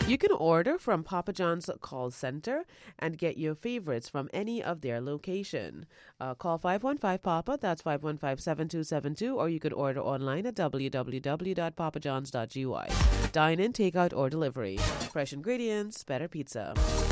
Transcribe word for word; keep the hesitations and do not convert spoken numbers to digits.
You can order from Papa John's call center and get your favorites from any of their location. Uh, call five one five Papa, that's five one five, seven two seven two, or you could order online at w w w dot papa johns dot g y. Dine in, takeout, or delivery. Fresh ingredients, better pizza.